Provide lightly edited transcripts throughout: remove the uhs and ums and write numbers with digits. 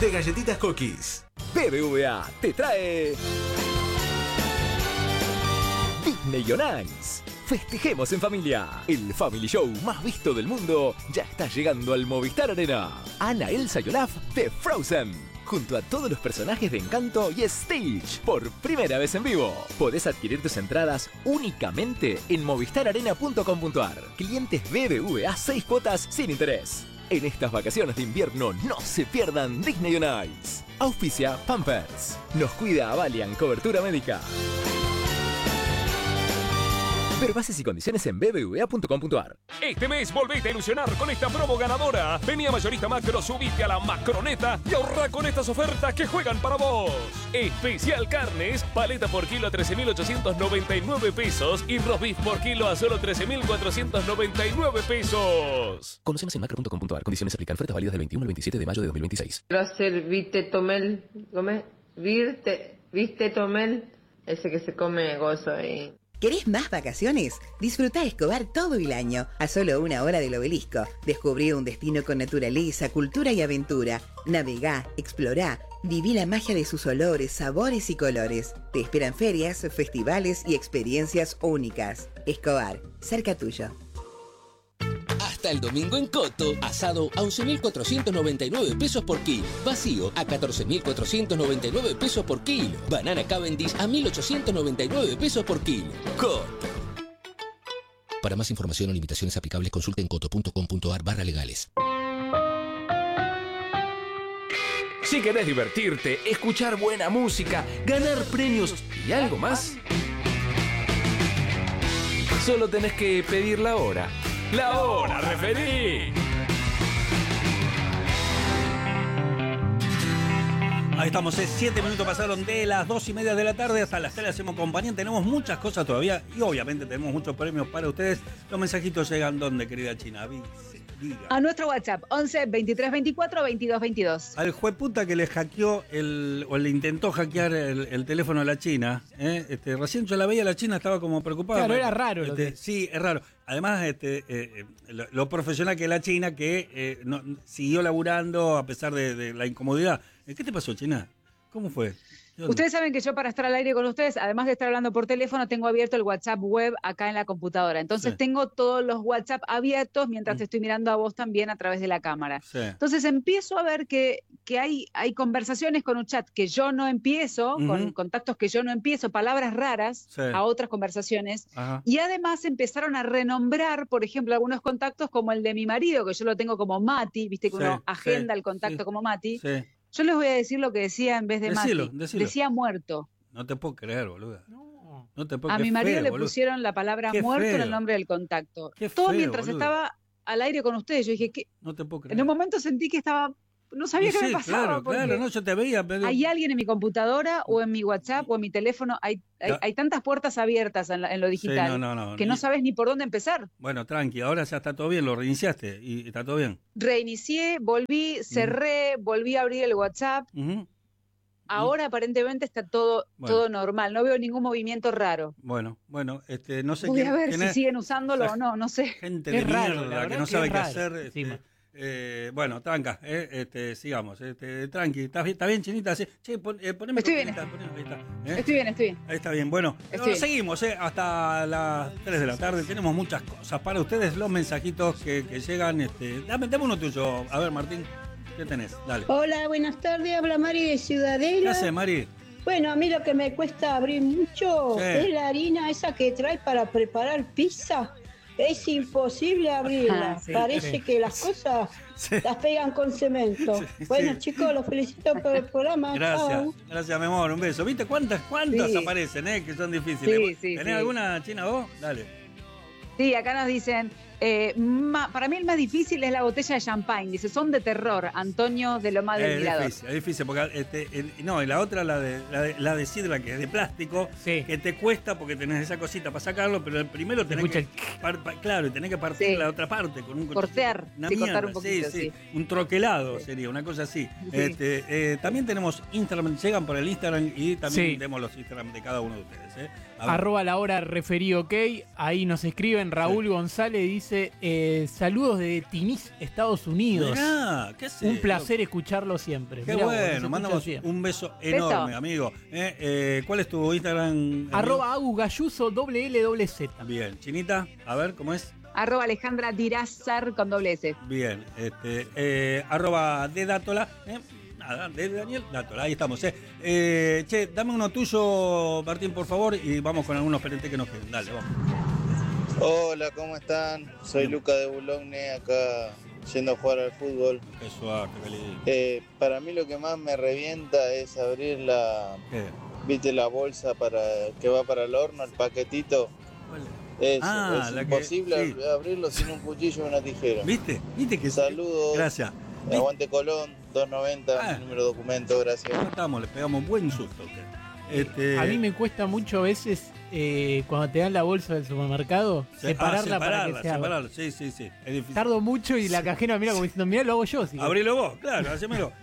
de galletitas Cookies. BBVA te trae Disney on Ice. Festejemos en familia. El Family Show más visto del mundo ya está llegando al Movistar Arena. Anna, Elsa y Olaf de Frozen, junto a todos los personajes de Encanto y Stitch, por primera vez en vivo. Podés adquirir tus entradas únicamente en movistararena.com.ar. Clientes BBVA 6 cuotas sin interés. En estas vacaciones de invierno no se pierdan Disney on Ice. Auspicia Pampers. Nos cuida Avalian Cobertura Médica. Ver bases y condiciones en bbva.com.ar. Este mes volvete a ilusionar con esta promo ganadora. Vení a Mayorista Macro, subite a la Macroneta y ahorrá con estas ofertas que juegan para vos. Especial carnes, paleta por kilo a 13.899 pesos y roast beef por kilo a solo 13.499 pesos. Conoce más en macro.com.ar. Condiciones aplican. Ofertas válidas del 21 al 27 de mayo de 2026. Quiero hacer Vitetomel, Vitetomel, ese que se come gozo ahí. ¿Querés más vacaciones? Disfruta Escobar todo el año, a solo 1 hora del Obelisco. Descubrí un destino con naturaleza, cultura y aventura. Navegá, explorá, viví la magia de sus olores, sabores y colores. Te esperan ferias, festivales y experiencias únicas. Escobar, cerca tuyo. Hasta el domingo en Coto, asado a 11.499 pesos por kilo. Vacío a 14.499 pesos por kilo. Banana Cavendish a 1.899 pesos por kilo. Coto. Para más información o limitaciones aplicables, consulten coto.com.ar/legales. Si querés divertirte, escuchar buena música, ganar premios y algo más, solo tenés que pedir la hora. ¡La hora referí! Ahí estamos, 7 minutos pasaron de las 2:30 de la tarde hasta las 3 hacemos compañía. Tenemos muchas cosas todavía y obviamente tenemos muchos premios para ustedes. Los mensajitos llegan ¿dónde, querida China? Diga. A nuestro WhatsApp, 11 23 24 22 22. Al jueputa que le hackeó o le intentó hackear el teléfono a la China, recién yo la veía, la China estaba como preocupada. Claro, era raro. Sí, es raro. Además, lo profesional que es la China, que no, siguió laburando a pesar de la incomodidad. ¿Qué te pasó, China? ¿Cómo fue? Ustedes saben que yo, para estar al aire con ustedes, además de estar hablando por teléfono, tengo abierto el WhatsApp web acá en la computadora. Entonces tengo todos los WhatsApp abiertos mientras te estoy mirando a vos también a través de la cámara. Sí. Entonces empiezo a ver que hay conversaciones con un chat que yo no empiezo, con contactos que yo no empiezo, palabras raras a otras conversaciones. Ajá. Y además empezaron a renombrar, por ejemplo, algunos contactos como el de mi marido, que yo lo tengo como Mati, viste que uno agenda el contacto como Mati. Sí. Yo les voy a decir lo que decía en vez de Mati. Decía muerto. No te puedo creer, boluda. No te puedo creer. A mi marido le pusieron la palabra muerto en el nombre del contacto. Todo mientras estaba al aire con ustedes. Yo dije, ¿qué? No te puedo creer. En un momento sentí que estaba... No sabía qué me pasaba. Claro, no, yo te veía. Pero... Hay alguien en mi computadora o en mi WhatsApp o en mi teléfono. Hay tantas puertas abiertas en lo digital que no sabes ni por dónde empezar. Bueno, tranqui, ahora ya está todo bien, lo reiniciaste y está todo bien. Reinicié, volví, cerré, volví a abrir el WhatsApp. Ahora aparentemente está todo normal, no veo ningún movimiento raro. Bueno, no sé. Voy a ver si siguen usándolo o no sé. Gente de mierda que no sabe qué hacer. Bueno, tranca, sigamos, tranqui, ¿está bien, Chinita? Sí. Che, poneme Estoy bien. Estoy bien. Ahí está bien, bueno, seguimos hasta las 3 de la tarde, tenemos muchas cosas para ustedes, los mensajitos que llegan, dame uno tuyo, a ver, Martín, ¿qué tenés? Dale. Hola, buenas tardes, habla Mari de Ciudadela. ¿Qué haces, Mari? Bueno, a mí lo que me cuesta abrir mucho es la harina esa que trae para preparar pizza. Es imposible abrirla. Parece que las cosas las pegan con cemento. Bueno, chicos, los felicito por el programa. Gracias, mi amor. Un beso. ¿Viste cuántas aparecen, que son difíciles? ¿Tenés alguna, China, vos? Dale. Sí, acá nos dicen... para mí el más difícil es la botella de champagne. Dice, son de terror, Antonio de Loma del Mirador. Es difícil, porque y la otra, la de sidra, que es de plástico, que te cuesta porque tenés esa cosita para sacarlo, pero el primero tenés que partir la otra parte con un cortar un poquito, un troquelado sería, una cosa así. También tenemos Instagram, llegan por el Instagram y también demos los Instagram de cada uno de ustedes. @lahora referí, ok, ahí nos escriben. Raúl González dice: dice, saludos de Tinis, Estados Unidos. Mirá, ¿qué sé? Un placer escucharlo siempre. Qué Mirá, bueno, mandamos un beso enorme, amigo. ¿Cuál es tu Instagram? @agugayuso LLZ. Bien, Chinita, a ver, ¿cómo es? @Alejandra Dirázar con doble S. Bien, @dedatola. Nada, de Daniel Dátola, ahí estamos. Che, dame uno tuyo, Martín, por favor, y vamos con algunos pendientes que nos queden. Dale, vamos. Hola, ¿cómo están? Soy Luca de Boulogne, acá yendo a jugar al fútbol. Qué suerte, qué lindo. Para mí lo que más me revienta es abrir ¿viste la bolsa que va para el horno, el paquetito? Es imposible abrirlo sin un cuchillo y una tijera. ¿Viste que saludos? Gracias. Aguante Colón, 290, número de documento, gracias. Le pegamos buen susto. A mí me cuesta mucho a veces cuando te dan la bolsa del supermercado separarla para que se abra. Sí, es difícil. Tardo mucho y la cajera mira como diciendo, mirá, lo hago yo. Abrilo vos, claro, hacémelo.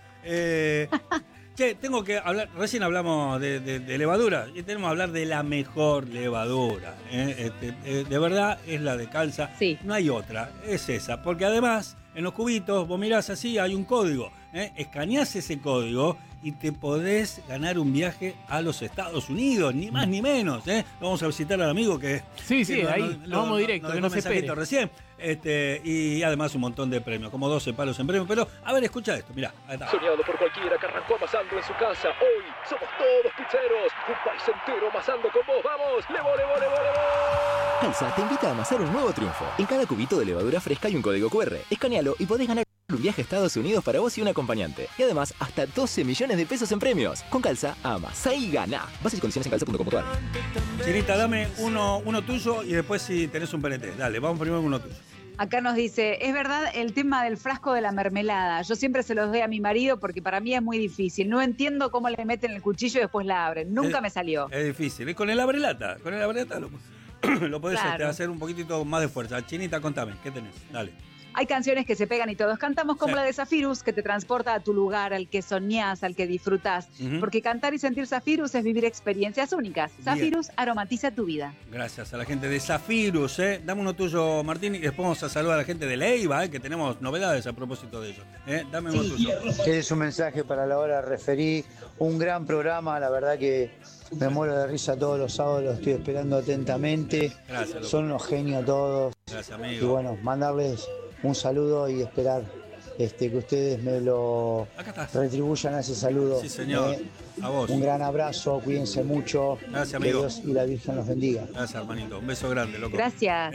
Che, tengo que hablar, recién hablamos de levadura y tenemos que hablar de la mejor levadura. De verdad es la de Calza, no hay otra, es esa, porque además en los cubitos vos mirás así, hay un código, escaneás ese código y te podés ganar un viaje a los Estados Unidos, ni más ni menos. Vamos a visitar al amigo que... Sí, ahí nos vamos directo, que no se espere. Recién. Y además un montón de premios, como 12 palos en premios. Pero, a ver, escucha esto, mirá. Soñado por cualquiera que arrancó amasando en su casa. Hoy somos todos pizzeros. Un país entero amasando con vos. ¡Vamos! ¡Levo! Calza te invita a amasar un nuevo triunfo. En cada cubito de levadura fresca hay un código QR. Escanealo y podés ganar un viaje a Estados Unidos para vos y un acompañante. Y además, hasta 12 millones de pesos en premios. Con Calza, amasá y gana. Bases y condiciones en calza.com.ar. Chinita, dame uno tuyo y después si tenés un PNT. Dale, vamos primero con uno tuyo. Acá nos dice, es verdad el tema del frasco de la mermelada. Yo siempre se los doy a mi marido porque para mí es muy difícil. No entiendo cómo le meten el cuchillo y después la abren. Nunca me salió. Es difícil. Con el abrelata. Lo podés hacer un poquitito más de fuerza. Chinita, contame, ¿qué tenés? Dale. Hay canciones que se pegan y todos cantamos, como la de Zafirus, que te transporta a tu lugar, al que soñás, al que disfrutás. Porque cantar y sentir Zafirus es vivir experiencias únicas. Zafirus aromatiza tu vida. Gracias a la gente de Zafirus. Dame uno tuyo, Martín, y después vamos a saludar a la gente de Leiva, que tenemos novedades a propósito de ellos. Dame uno tuyo. Es un mensaje para la hora referí. Un gran programa, la verdad que me muero de risa todos los sábados, lo estoy esperando atentamente. Gracias, loco. Son unos genios todos. Gracias, amigo. Y bueno, mandarles un saludo y esperar que ustedes me lo retribuyan a ese saludo. Sí, señor. A vos. Un gran abrazo, cuídense mucho. Gracias, amigo. Que Dios y la Virgen los bendiga. Gracias, hermanito. Un beso grande, loco. Gracias.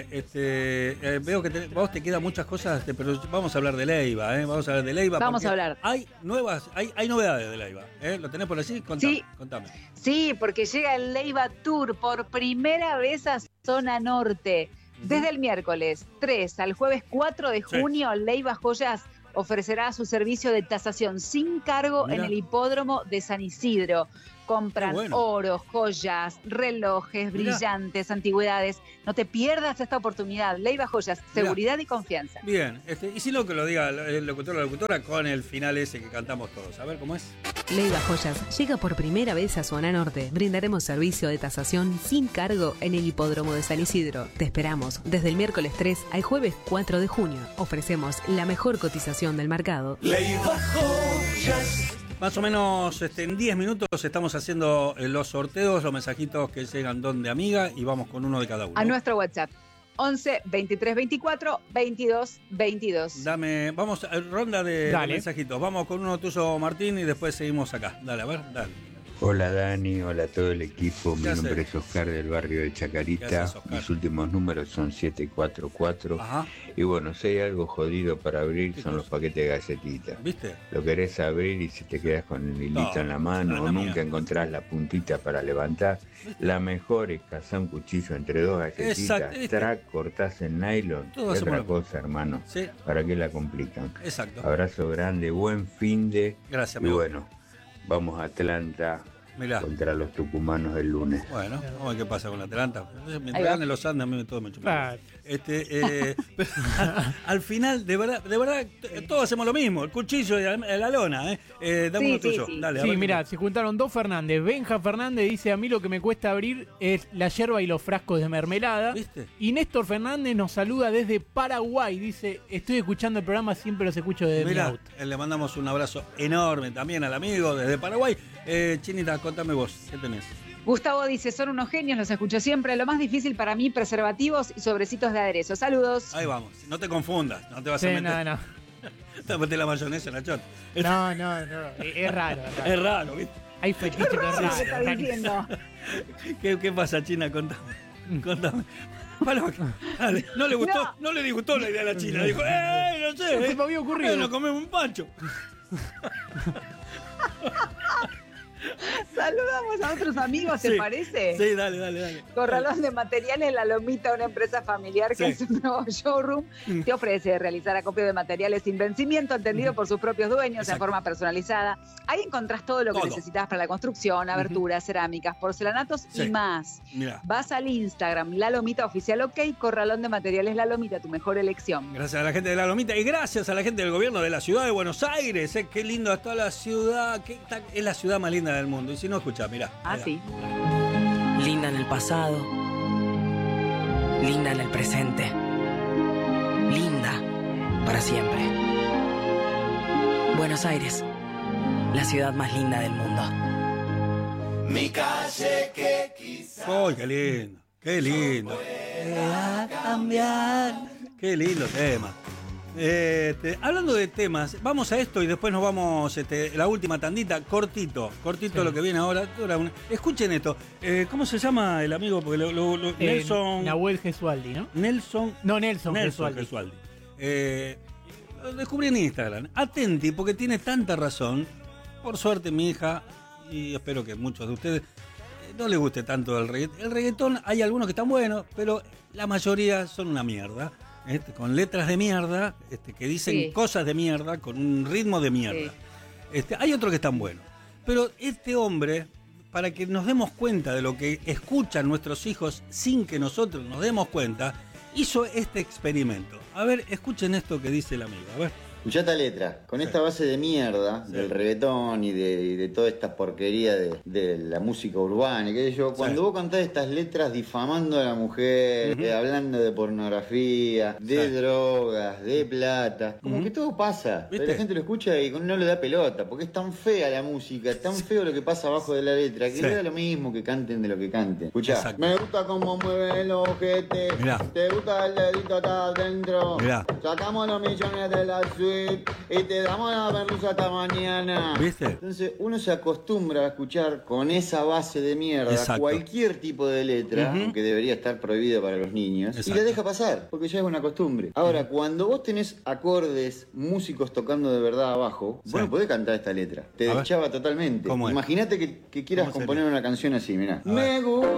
Veo que vos te quedan muchas cosas, pero vamos a hablar de Leiva, Vamos a hablar de Leiva. Vamos a hablar. Hay novedades de Leiva, ¿Lo tenés por allí? Contame. Sí, porque llega el Leiva Tour por primera vez a Zona Norte. Desde el miércoles 3 al jueves 4 de junio, Leiva Joyas ofrecerá su servicio de tasación sin cargo en el hipódromo de San Isidro. Compran oro, joyas, relojes, brillantes, antigüedades. No te pierdas esta oportunidad. Leiva Joyas, seguridad y confianza. Bien, y si no, que lo diga el locutor o la locutora con el final ese que cantamos todos. A ver cómo es. Leiva Joyas llega por primera vez a Zona Norte. Brindaremos servicio de tasación sin cargo en el hipódromo de San Isidro. Te esperamos desde el miércoles 3 al jueves 4 de junio. Ofrecemos la mejor cotización del mercado. Leiva Joyas. Más o menos en 10 minutos estamos haciendo los sorteos, los mensajitos que llegan donde amiga y vamos con uno de cada uno. A nuestro WhatsApp. 11 23 24 22 22. Vamos a ronda de mensajitos. Vamos con uno tuyo, Martín, y después seguimos acá. Dale, a ver, dale. Hola Dani, hola a todo el equipo, mi nombre es Oscar del barrio de Chacarita, mis últimos números son 744. Ajá. Y bueno, si hay algo jodido para abrir son los paquetes de galletitas. ¿Viste? Lo querés abrir y si te quedas con el hilito en la mano o nunca encontrás la puntita para levantar, la mejor es cazar un cuchillo entre dos galletitas, cortás en nylon, y otra cosa, hermano, ¿para qué la complican? Exacto. Abrazo grande, buen fin de... Gracias, y amigo. bueno, vamos a Atlanta, contra los tucumanos el lunes. Bueno, vamos a ver qué pasa con la Atlanta. Mientras ganen los Andes, a mí todo me chupa. Al final, de verdad, todos hacemos lo mismo. El cuchillo y la lona. Dame uno tuyo. Dale, sí, mira, se juntaron dos Fernández. Benja Fernández dice: a mí lo que me cuesta abrir es la yerba y los frascos de mermelada. ¿Viste? Y Néstor Fernández nos saluda desde Paraguay. Dice: estoy escuchando el programa, siempre los escucho desde mi auto. Le mandamos un abrazo enorme también al amigo desde Paraguay. Chinita, contame vos, ¿qué tenés? Gustavo dice: son unos genios, los escucho siempre. Lo más difícil para mí, preservativos y sobrecitos de aderezo. Saludos. Ahí vamos, no te confundas, no te vas a meter. No. Te metes la mayonesa en la chota. No, es raro. Es raro, ¿viste? Hay fetiche que es raro. ¿Qué está diciendo? ¿Qué pasa, China? Contame. Dale, no le gustó, no le disgustó la idea de la China. Dijo, no sé. Se me había ocurrido. Nos comemos un pancho. Saludamos a otros amigos, ¿te parece? Sí, dale. Corralón de Materiales La Lomita, una empresa familiar que es un nuevo showroom, te ofrece realizar acopio de materiales sin vencimiento, atendido por sus propios dueños de forma personalizada. Ahí encontrás todo lo que necesitas para la construcción, aberturas, cerámicas, porcelanatos y más. Mirá. Vas al Instagram, La Lomita Oficial OK, Corralón de Materiales La Lomita, tu mejor elección. Gracias a la gente de La Lomita y gracias a la gente del gobierno de la ciudad de Buenos Aires. Qué lindo está la ciudad, es la ciudad más linda del mundo. Y si no, escuchá, mirá. Sí. Linda en el pasado, linda en el presente, linda para siempre. Buenos Aires, la ciudad más linda del mundo. Mi calle que quizás... ¡Ay, qué lindo! Pueda cambiar. ¡Qué lindo tema! Hablando de temas, vamos a esto y después nos vamos la última tandita, cortito lo que viene ahora. Escuchen esto, ¿cómo se llama el amigo? Porque Nelson... Nahuel Gesualdi, ¿no? Nelson Gesualdi. Lo descubrí en Instagram. Atenti, porque tiene tanta razón. Por suerte mi hija, y espero que muchos de ustedes, no les guste tanto el reggaetón. El reggaetón, hay algunos que están buenos, pero la mayoría son una mierda. Con letras de mierda, que dicen cosas de mierda, con un ritmo de mierda. Hay otros que están buenos. Pero este hombre, para que nos demos cuenta de lo que escuchan nuestros hijos sin que nosotros nos demos cuenta, hizo este experimento. A ver, escuchen esto que dice el amigo. A ver. Escuchá esta letra, con esta base de mierda del reggaetón y de toda esta porquería de la música urbana y qué sé yo, cuando vos cantás estas letras difamando a la mujer, hablando de pornografía, de drogas, de plata, como que todo pasa, pero la gente lo escucha y no le da pelota, porque es tan fea la música, tan feo lo que pasa abajo de la letra, que le da lo mismo que canten de lo que canten. Escuchá, me gusta cómo mueven los ojetes, te gusta el dedito acá adentro, sacamos los millones de la suite y te damos la merluza hasta mañana. ¿Viste? Entonces uno se acostumbra a escuchar con esa base de mierda cualquier tipo de letra, aunque debería estar prohibido para los niños, y la deja pasar, porque ya es una costumbre. Ahora, cuando vos tenés acordes, músicos tocando de verdad abajo, vos no podés cantar esta letra. Te deschaba totalmente. Imagínate que quieras componer una canción así, mirá. Me gusta